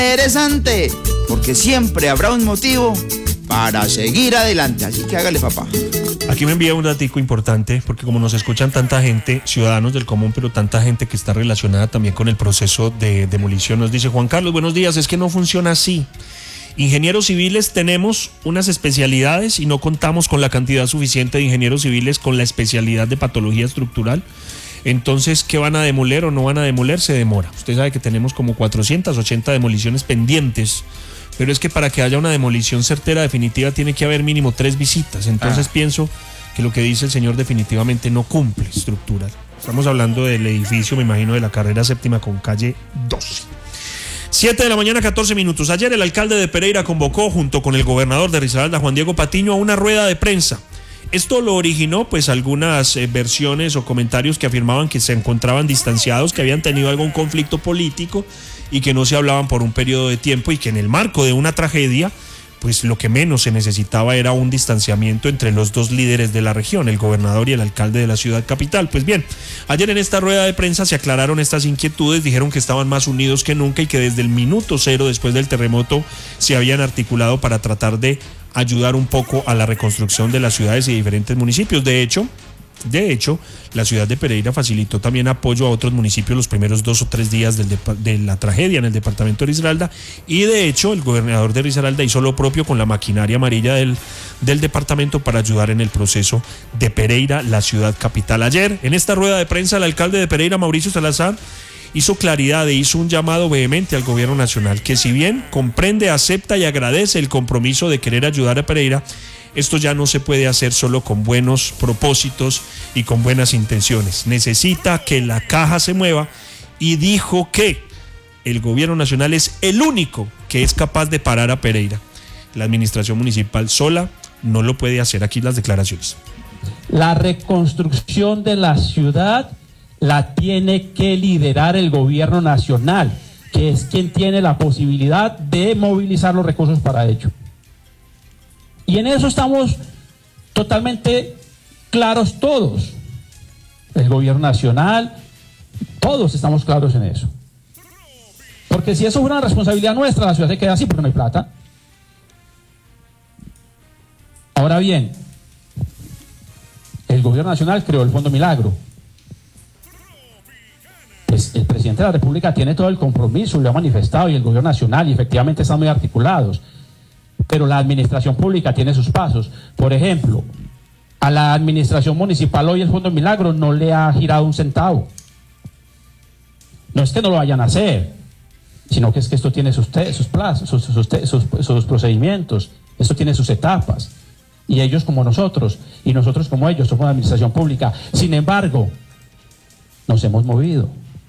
interesante, porque siempre habrá un motivo para seguir adelante, así que hágale, papá. Aquí me envía un datico importante, porque como nos escuchan tanta gente, ciudadanos del común, pero tanta gente que está relacionada también con el proceso de demolición, nos dice Juan Carlos, buenos días, es que no funciona así. Ingenieros civiles tenemos unas especialidades y no contamos con la cantidad suficiente de ingenieros civiles con la especialidad de patología estructural. Entonces, ¿qué van a demoler o no van a demoler? Se demora. Usted sabe que tenemos como 480 demoliciones pendientes, pero es que para que haya una demolición certera definitiva tiene que haber mínimo 3 visitas. Entonces pienso que lo que dice el señor definitivamente no cumple estructural. Estamos hablando del edificio, me imagino, de la carrera séptima con calle 12. 7 de la mañana, 14 minutos. Ayer el alcalde de Pereira convocó junto con el gobernador de Risaralda, Juan Diego Patiño, a una rueda de prensa. Esto lo originó pues algunas versiones o comentarios que afirmaban que se encontraban distanciados, que habían tenido algún conflicto político y que no se hablaban por un periodo de tiempo y que en el marco de una tragedia pues lo que menos se necesitaba era un distanciamiento entre los dos líderes de la región, el gobernador y el alcalde de la ciudad capital. Pues bien, ayer en esta rueda de prensa se aclararon estas inquietudes, dijeron que estaban más unidos que nunca y que desde el minuto cero después del terremoto se habían articulado para tratar de ayudar un poco a la reconstrucción de las ciudades y diferentes municipios. De hecho, la ciudad de Pereira facilitó también apoyo a otros municipios los primeros 2 o 3 días de la tragedia en el departamento de Risaralda, y de hecho el gobernador de Risaralda hizo lo propio con la maquinaria amarilla del departamento para ayudar en el proceso de Pereira, la ciudad capital. Ayer, en esta rueda de prensa, el alcalde de Pereira, Mauricio Salazar, hizo claridad e hizo un llamado vehemente al gobierno nacional, que si bien comprende, acepta y agradece el compromiso de querer ayudar a Pereira, esto ya no se puede hacer solo con buenos propósitos y con buenas intenciones. Necesita que la caja se mueva y dijo que el gobierno nacional es el único que es capaz de parar a Pereira. La administración municipal sola no lo puede hacer. Aquí las declaraciones. La reconstrucción de la ciudad la tiene que liderar el gobierno nacional, que es quien tiene la posibilidad de movilizar los recursos para ello. Y en eso estamos totalmente claros todos. El gobierno nacional, todos estamos claros en eso. Porque si eso es una responsabilidad nuestra, la ciudad se queda así porque no hay plata. Ahora bien, el gobierno nacional creó el Fondo Milagro. Pues el presidente de la República tiene todo el compromiso, lo ha manifestado, y el gobierno nacional, y efectivamente están muy articulados. Pero la administración pública tiene sus pasos. Por ejemplo, a la administración municipal hoy el Fondo Milagro no le ha girado un centavo. No es que no lo vayan a hacer, sino que es que esto tiene sus plazos, sus procedimientos, esto tiene sus etapas. Y ellos como nosotros, y nosotros como ellos, somos la administración pública. Sin embargo, nos hemos movido.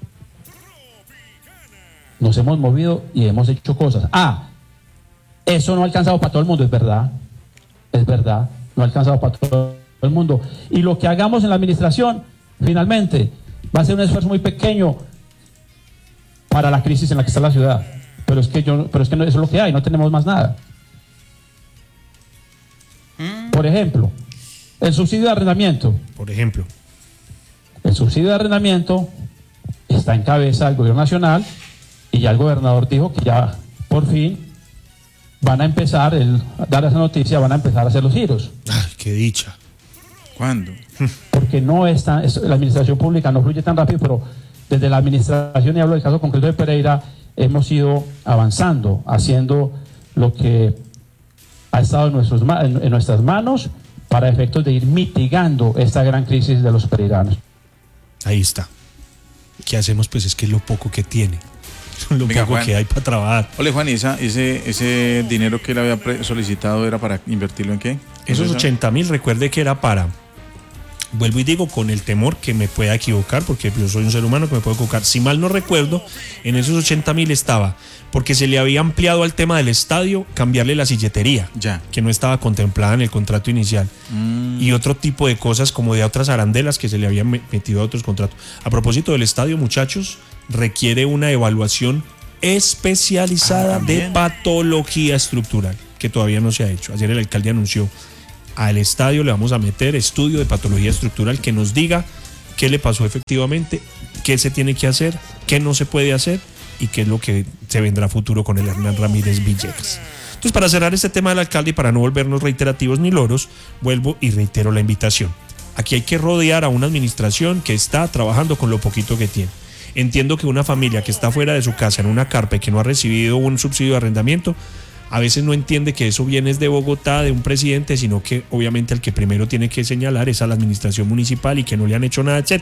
Nos hemos movido y hemos hecho cosas. Eso no ha alcanzado para todo el mundo, es verdad, no ha alcanzado para todo el mundo. Y lo que hagamos en la administración, finalmente, va a ser un esfuerzo muy pequeño para la crisis en la que está la ciudad. Pero es que no, eso es lo que hay, no tenemos más nada. Por ejemplo, el subsidio de arrendamiento. El subsidio de arrendamiento está en cabeza del gobierno nacional y ya el gobernador dijo que ya, por fin, van a empezar, dar esa noticia, van a empezar a hacer los giros. ¡Ay, qué dicha! ¿Cuándo? Porque la administración pública no fluye tan rápido, pero desde la administración, y hablo del caso concreto de Pereira, hemos ido avanzando, haciendo lo que ha estado en nuestras manos para efectos de ir mitigando esta gran crisis de los pereiranos. Ahí está. ¿Qué hacemos? Pues es que es lo poco que tiene. Lo Venga, poco Juan, que hay para trabajar. Ole, Juan, ¿y ese dinero que él había solicitado era para invertirlo en qué? Esos 80.000, recuerde que era para, vuelvo y digo, con el temor que me pueda equivocar, porque yo soy un ser humano que me puedo equivocar. Si mal no recuerdo, en esos 80.000 estaba, porque se le había ampliado al tema del estadio, cambiarle la silletería, que no estaba contemplada en el contrato inicial, y otro tipo de cosas como de otras arandelas que se le habían metido a otros contratos. A propósito del estadio, muchachos, requiere una evaluación especializada de patología estructural, que todavía no se ha hecho. Ayer el alcalde anunció: al estadio le vamos a meter estudio de patología estructural que nos diga qué le pasó efectivamente, qué se tiene que hacer, qué no se puede hacer y qué es lo que se vendrá futuro con el Hernán Ramírez Villegas. Entonces, para cerrar este tema del alcalde y para no volvernos reiterativos ni loros, vuelvo y reitero la invitación. Aquí hay que rodear a una administración que está trabajando con lo poquito que tiene. Entiendo que una familia que está fuera de su casa en una carpa y que no ha recibido un subsidio de arrendamiento, a veces no entiende que eso viene de Bogotá, de un presidente, sino que obviamente el que primero tiene que señalar es a la administración municipal y que no le han hecho nada, etc.